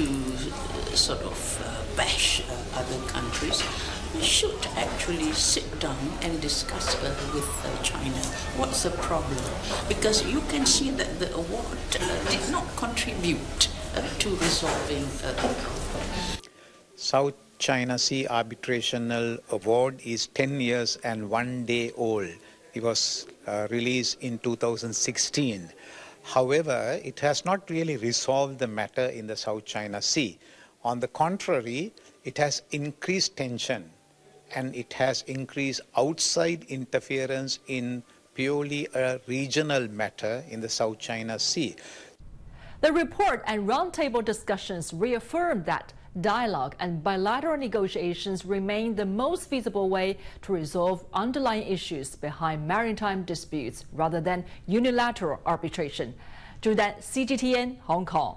to sort of bash other countries, should actually sit down and discuss with China what's the problem. Because you can see that the award did not contribute to resolving the problem. South China Sea Arbitrational Award is 10 years and 1 day old. It was released in 2016. However, it has not really resolved the matter in the South China Sea. On the contrary, it has increased tension and it has increased outside interference in purely a regional matter in the South China Sea. The report and roundtable discussions reaffirmed that dialogue and bilateral negotiations remain the most feasible way to resolve underlying issues behind maritime disputes rather than unilateral arbitration. Zhu Dan, CGTN, Hong Kong.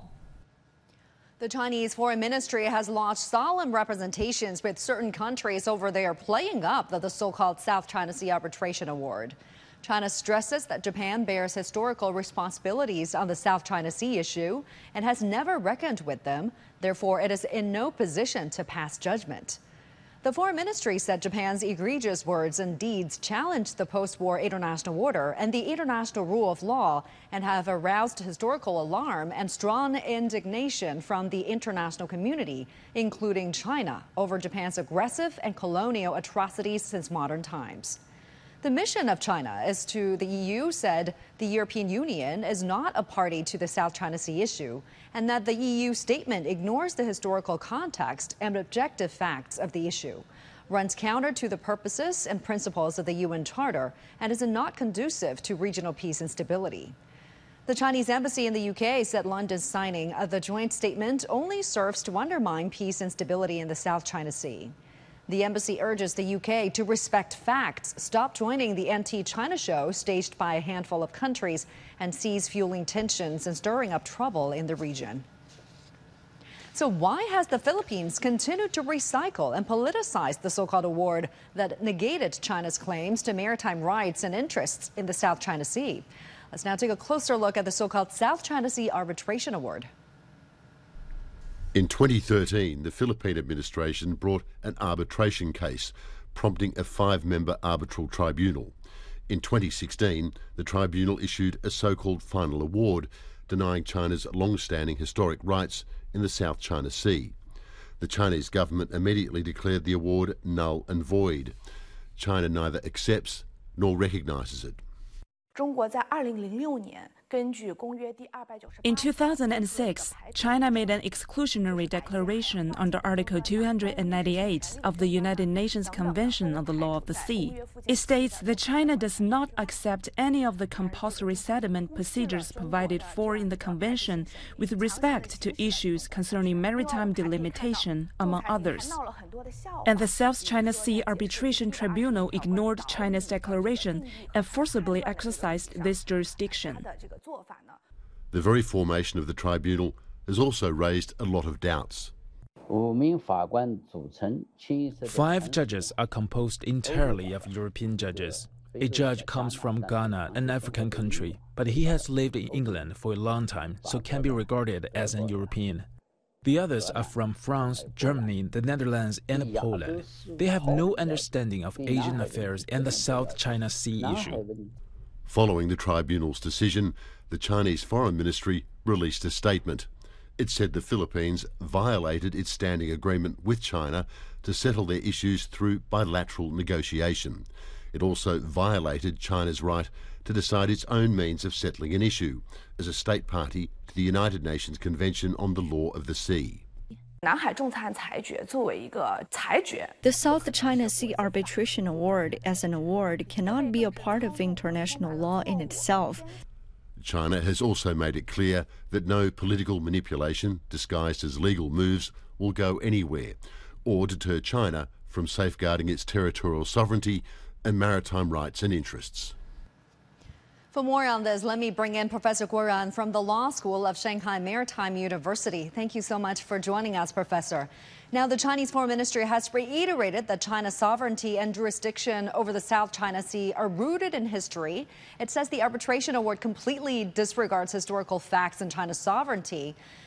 The Chinese Foreign Ministry has launched solemn representations with certain countries over their playing up of the so-called South China Sea Arbitration Award. China stresses that Japan bears historical responsibilities on the South China Sea issue and has never reckoned with them. Therefore, it is in no position to pass judgment. The Foreign Ministry said Japan's egregious words and deeds challenge the post-war international order and the international rule of law and have aroused historical alarm and strong indignation from the international community, including China, over Japan's aggressive and colonial atrocities since modern times. The mission of China is to the EU said the European Union is not a party to the South China Sea issue and that the EU statement ignores the historical context and objective facts of the issue, runs counter to the purposes and principles of the UN Charter, and is not conducive to regional peace and stability. The Chinese embassy in the UK said London's signing of the joint statement only serves to undermine peace and stability in the South China Sea. The embassy urges the UK to respect facts, stop joining the anti-China show staged by a handful of countries, and cease fueling tensions and stirring up trouble in the region. So why has the Philippines continued to recycle and politicize the so-called award that negated China's claims to maritime rights and interests in the South China Sea? Let's now take a closer look at the so-called South China Sea Arbitration Award. In 2013, the Philippine administration brought an arbitration case, prompting a 5-member arbitral tribunal. In 2016, the tribunal issued a so-called final award, denying China's long-standing historic rights in the South China Sea. The Chinese government immediately declared the award null and void. China neither accepts nor recognises it. In 2006, China made an exclusionary declaration under Article 298 of the United Nations Convention on the Law of the Sea. It states that China does not accept any of the compulsory settlement procedures provided for in the Convention with respect to issues concerning maritime delimitation, among others. And the South China Sea Arbitration Tribunal ignored China's declaration and forcibly exercised this jurisdiction. The very formation of the tribunal has also raised a lot of doubts. 5 judges are composed entirely of European judges. A judge comes from Ghana, an African country, but he has lived in England for a long time, so can be regarded as an European. The others are from France, Germany, the Netherlands, and Poland. They have no understanding of Asian affairs and the South China Sea issue. Following the tribunal's decision, the Chinese Foreign Ministry released a statement. It said the Philippines violated its standing agreement with China to settle their issues through bilateral negotiation. It also violated China's right to decide its own means of settling an issue as a state party to the United Nations Convention on the Law of the Sea. The South China Sea Arbitration Award as an award cannot be a part of international law in itself. China has also made it clear that no political manipulation disguised as legal moves will go anywhere or deter China from safeguarding its territorial sovereignty and maritime rights and interests. For more on this, let me bring in Professor Guo Ran from the Law School of Shanghai Maritime University. Thank you so much for joining us, Professor. Now, the Chinese Foreign Ministry has reiterated that China's sovereignty and jurisdiction over the South China Sea are rooted in history. It says the arbitration award completely disregards historical facts and China's sovereignty.